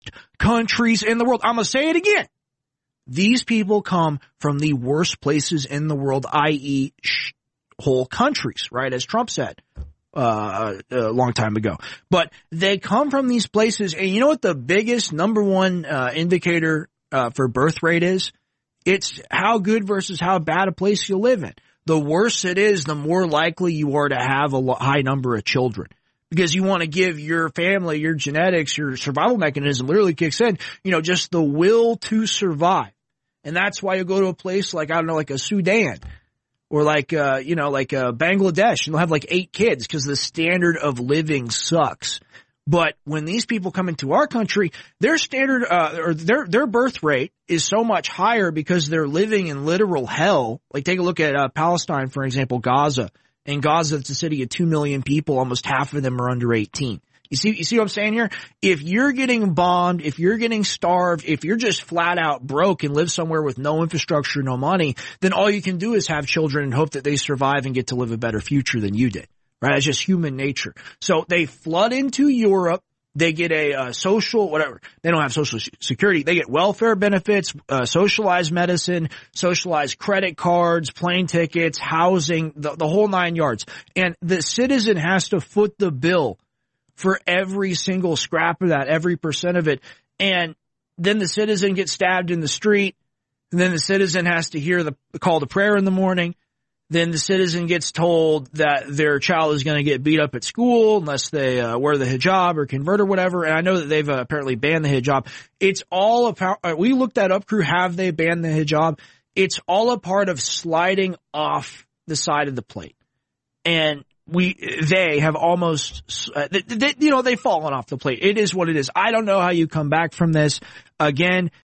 worst countries in the world. I'm going to say it again. These people come from the worst places in the world, i.e. whole countries, right? As Trump said a long time ago. But they come from these places, and you know what the biggest number one indicator for birth rate is? It's how good versus how bad a place you live in. The worse it is, the more likely you are to have a high number of children. Because you want to give your family, your genetics, your survival mechanism literally kicks in, just the will to survive. And that's why you go to a place like, I don't know, like a Sudan or like Bangladesh, and they'll have like 8 kids because the standard of living sucks. But when these people come into our country, their standard, or their birth rate is so much higher because they're living in literal hell. Like take a look at Palestine, for example, Gaza. In Gaza, it's a city of 2 million people. Almost half of them are under 18. You see what I'm saying here? If you're getting bombed, if you're getting starved, if you're just flat out broke and live somewhere with no infrastructure, no money, then all you can do is have children and hope that they survive and get to live a better future than you did. Right? It's just human nature. So they flood into Europe. They get a social, whatever. They don't have social security. They get welfare benefits, socialized medicine, socialized credit cards, plane tickets, housing, the whole 9 yards. And the citizen has to foot the bill for every single scrap of that, every percent of it. And then the citizen gets stabbed in the street. And then the citizen has to hear the call to prayer in the morning. Then the citizen gets told that their child is going to get beat up at school unless they wear the hijab or convert or whatever. And I know that they've apparently banned the hijab. It's all about, we looked that up, crew, have they banned the hijab? It's all a part of sliding off the side of the plate. And they have almost, they've fallen off the plate. It is what it is. I don't know how you come back from this. Again,